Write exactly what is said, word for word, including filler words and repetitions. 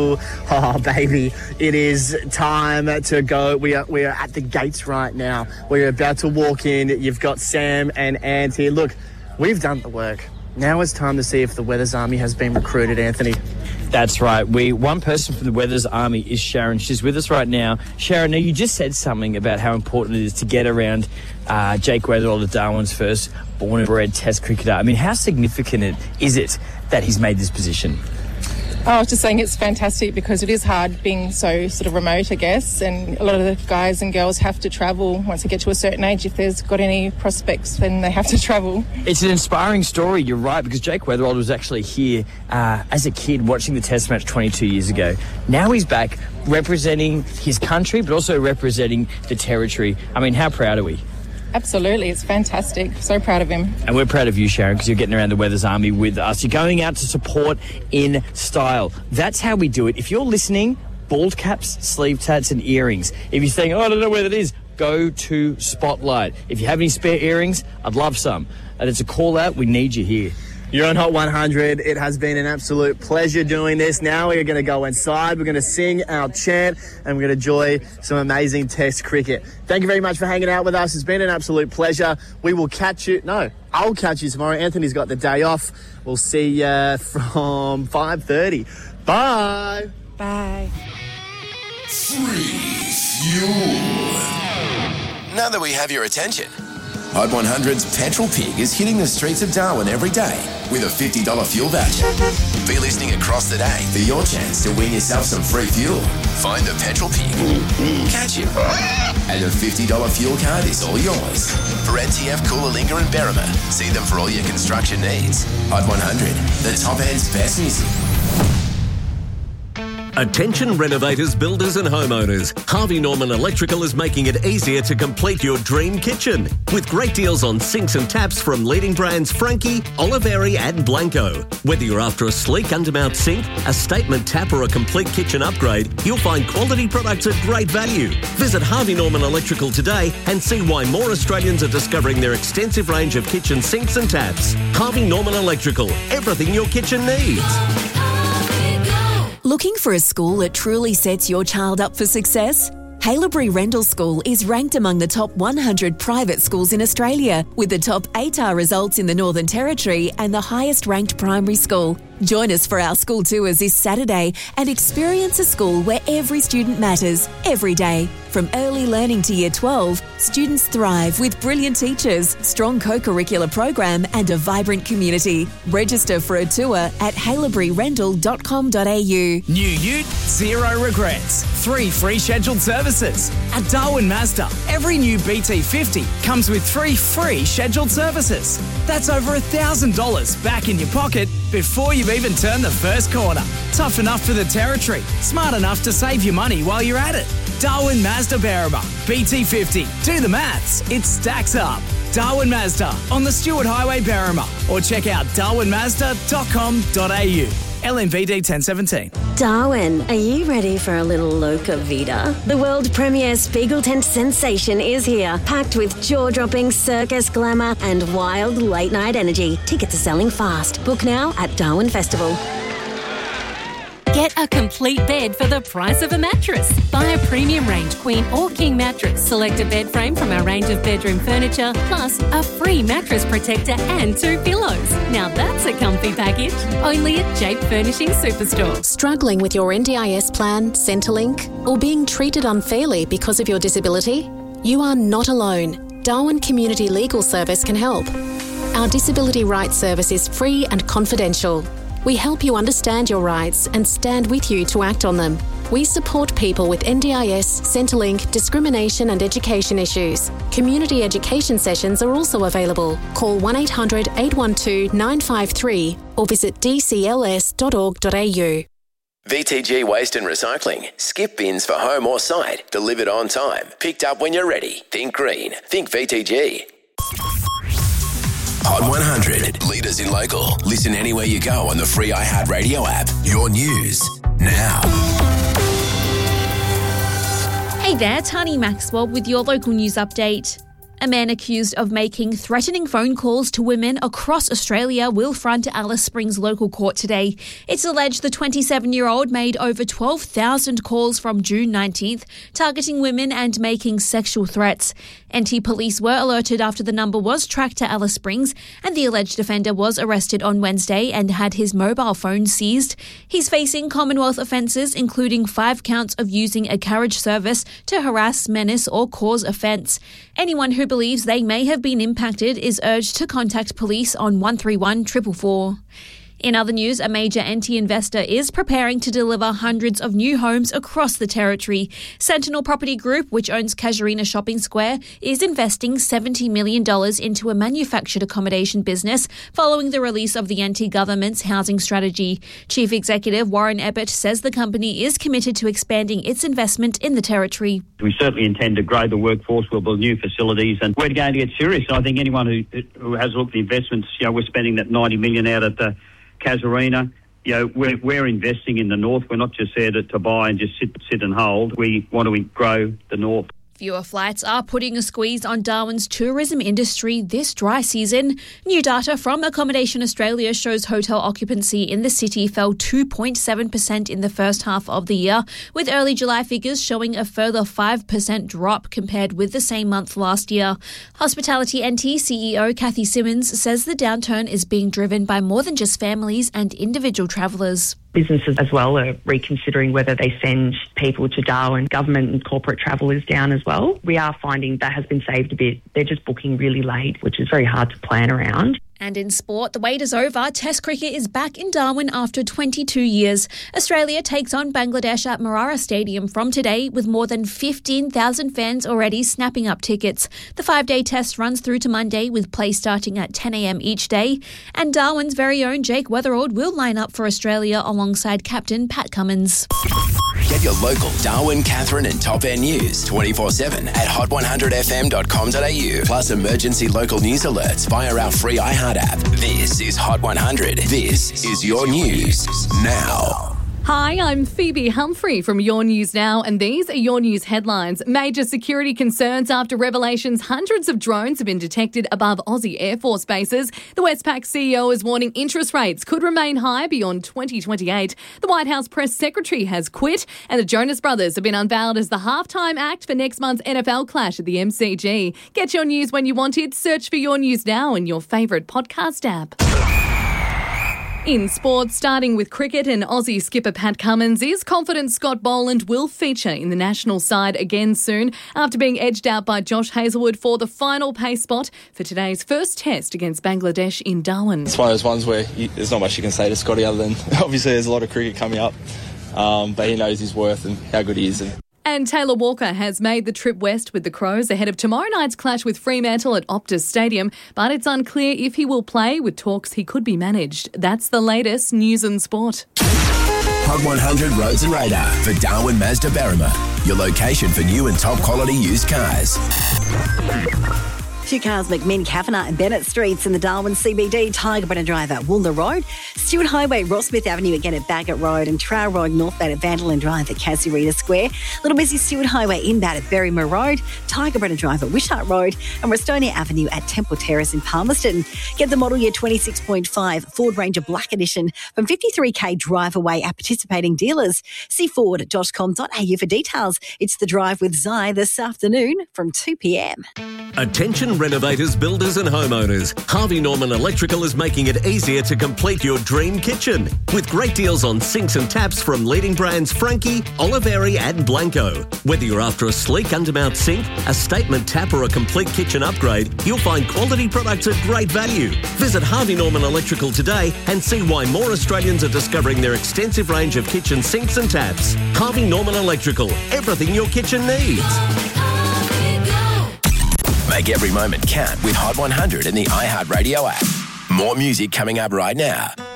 School. Oh, baby, it is time to go. We are we are at the gates right now. We're about to walk in. You've got Sam and Ant here. Look, we've done the work. Now it's time to see if the Weathers Army has been recruited, Anthony. That's right. We one person from the Weathers Army is Sharon. She's with us right now. Sharon, now you just said something about how important it is to get around uh, Jake Weatherald, Darwin's first born and bred Test cricketer. I mean, how significant it, is it that he's made this position? Oh, I was just saying it's fantastic because it is hard being so sort of remote, I guess, and a lot of the guys and girls have to travel once they get to a certain age. If there's got any prospects, then they have to travel. It's an inspiring story, you're right, because Jake Weatherald was actually here uh, as a kid watching the Test match twenty-two years ago. Now he's back representing his country, but also representing the territory. I mean, how proud are we? Absolutely, it's fantastic. So proud of him. And we're proud of you, Sharon, because you're getting around the Weathers Army with us. You're going out to support in style. That's how we do it. If you're listening, bald caps, sleeve tats and earrings. If you're saying, oh, I don't know where that is, go to Spotlight. If you have any spare earrings, I'd love some. And it's a call out. We need you here. You're on Hot one hundred. It has been an absolute pleasure doing this. Now we're going to go inside. We're going to sing our chant and we're going to enjoy some amazing Test cricket. Thank you very much for hanging out with us. It's been an absolute pleasure. We will catch you. No, I'll catch you tomorrow. Anthony's got the day off. We'll see you from five thirty. Bye. Bye. Free fuel. Now that we have your attention, Hot one hundred's Petrol Pig is hitting the streets of Darwin every day with a fifty dollars fuel voucher. Be listening across the day for your chance to win yourself some free fuel. Find the Petrol Pig, catch him, and the fifty dollars fuel card is all yours. For N T F, Coolangatta and Berrima, see them for all your construction needs. Hot one hundred, the top end's best music. Attention renovators, builders and homeowners. Harvey Norman Electrical is making it easier to complete your dream kitchen. With great deals on sinks and taps from leading brands Frankie, Oliveri and Blanco. Whether you're after a sleek undermount sink, a statement tap or a complete kitchen upgrade, you'll find quality products at great value. Visit Harvey Norman Electrical today and see why more Australians are discovering their extensive range of kitchen sinks and taps. Harvey Norman Electrical, everything your kitchen needs. Looking for a school that truly sets your child up for success? Haileybury Rendell School is ranked among the top one hundred private schools in Australia, with the top A T A R results in the Northern Territory and the highest ranked primary school. Join us for our school tours this Saturday and experience a school where every student matters, every day. From early learning to year twelve, students thrive with brilliant teachers, strong co-curricular program and a vibrant community. Register for a tour at haileybury rendell dot com dot a u. New ute, zero regrets. Three free scheduled services. At Darwin Mazda, every new B T fifty comes with three free scheduled services. That's over one thousand dollars back in your pocket before you've even turned the first corner. Tough enough for the territory, smart enough to save you money while you're at it. Darwin Mazda Berrima, B T fifty. Do the maths, it stacks up. Darwin Mazda on the Stewart Highway, Berrima, or check out darwin mazda dot com dot a u. L M V D ten seventeen. Darwin, are you ready for a little Loca Vida? The world premiere Spiegel tent sensation is here, packed with jaw-dropping circus glamour and wild late-night energy. Tickets are selling fast. Book now at Darwin Festival. Get a complete bed for the price of a mattress. Buy a premium range queen or king mattress. Select a bed frame from our range of bedroom furniture, plus a free mattress protector and two pillows. Now that's a comfy package. Only at Jape Furnishing Superstore. Struggling with your N D I S plan, Centrelink, or being treated unfairly because of your disability? You are not alone. Darwin Community Legal Service can help. Our Disability Rights Service is free and confidential. We help you understand your rights and stand with you to act on them. We support people with N D I S, Centrelink, discrimination and education issues. Community education sessions are also available. Call one eight hundred eight one two nine five three or visit d c l s dot org dot a u. V T G Waste and Recycling. Skip bins for home or site. Delivered on time. Picked up when you're ready. Think green. Think V T G. Hot one hundred. Leaders in local. Listen anywhere you go on the free iHeartRadio app. Your news now. Hey there, Tani Maxwell with your local news update. A man accused of making threatening phone calls to women across Australia will front Alice Springs local court today. It's alleged the twenty-seven-year-old made over twelve thousand calls from June nineteenth, targeting women and making sexual threats. N T police were alerted after the number was tracked to Alice Springs, and the alleged offender was arrested on Wednesday and had his mobile phone seized. He's facing Commonwealth offences, including five counts of using a carriage service to harass, menace or cause offence. Anyone who believes they may have been impacted is urged to contact police on one three one four four four. In other news, a major N T investor is preparing to deliver hundreds of new homes across the territory. Sentinel Property Group, which owns Casuarina Shopping Square, is investing seventy million dollars into a manufactured accommodation business following the release of the N T government's housing strategy. Chief Executive Warren Ebbett says the company is committed to expanding its investment in the territory. We certainly intend to grow the workforce. We'll build new facilities, and we're going to get serious. I think anyone who, who has looked at the investments, you know, we're spending that ninety million dollars out at the Casuarina. You know, we're, we're investing in the north. We're not just there to, to buy and just sit, sit and hold. We want to grow the north. Fewer flights are putting a squeeze on Darwin's tourism industry this dry season. New data from Accommodation Australia shows hotel occupancy in the city fell two point seven percent in the first half of the year, with early July figures showing a further five percent drop compared with the same month last year. Hospitality N T C E O Kathy Simmons says the downturn is being driven by more than just families and individual travellers. Businesses as well are reconsidering whether they send people to Darwin. Government and corporate travel is down as well. We are finding that has been saved a bit. They're just booking really late, which is very hard to plan around. And in sport, the wait is over. Test cricket is back in Darwin after twenty-two years. Australia takes on Bangladesh at Marara Stadium from today, with more than fifteen thousand fans already snapping up tickets. The five-day test runs through to Monday, with play starting at ten a.m. each day. And Darwin's very own Jake Weatherald will line up for Australia alongside captain Pat Cummins. Get your local Darwin, Catherine and Top End news twenty-four seven at hot one hundred f m dot com dot a u. Plus emergency local news alerts via our free iHeart app. This is Hot one hundred. This is your news now. Hi, I'm Phoebe Humphrey from Your News Now, and these are your news headlines. Major security concerns after revelations hundreds of drones have been detected above Aussie Air Force bases. The Westpac C E O is warning interest rates could remain high beyond twenty twenty-eight. The White House press secretary has quit, and the Jonas Brothers have been unveiled as the halftime act for next month's N F L clash at the M C G. Get your news when you want it. Search for Your News Now in your favourite podcast app. In sports, starting with cricket, and Aussie skipper Pat Cummins is confident Scott Boland will feature in the national side again soon after being edged out by Josh Hazlewood for the final pace spot for today's first test against Bangladesh in Darwin. It's one of those ones where you, there's not much you can say to Scotty other than obviously there's a lot of cricket coming up, um, but he knows his worth and how good he is. And And Taylor Walker has made the trip west with the Crows ahead of tomorrow night's clash with Fremantle at Optus Stadium, but it's unclear if he will play, with talks he could be managed. That's the latest news and sport. Hot one hundred Roads and Radar for Darwin Mazda Berrima, your location for new and top quality used cars. Two cars, McMinn, Kavanagh and Bennett Streets in the Darwin C B D, Tiger Brenner Drive at Woolner Road, Stewart Highway, Ross Smith Avenue again at Baggett Road, and Trowell Road northbound at Vanderlyn Drive at Casuarina Square. Little busy Stewart Highway inbound at Berrima Road, Tiger Brenner Drive at Wishart Road, and Westonia Avenue at Temple Terrace in Palmerston. Get the model year twenty-six point five Ford Ranger Black Edition from fifty-three k drive away at participating dealers. See ford dot com dot a u for details. It's The Drive with Zai this afternoon from two p.m. Attention renovators, builders and homeowners. Harvey Norman Electrical is making it easier to complete your dream kitchen. With great deals on sinks and taps from leading brands Frankie, Oliveri and Blanco. Whether you're after a sleek undermount sink, a statement tap or a complete kitchen upgrade, you'll find quality products at great value. Visit Harvey Norman Electrical today and see why more Australians are discovering their extensive range of kitchen sinks and taps. Harvey Norman Electrical, everything your kitchen needs. Make every moment count with Hot one hundred in the iHeartRadio app. More music coming up right now.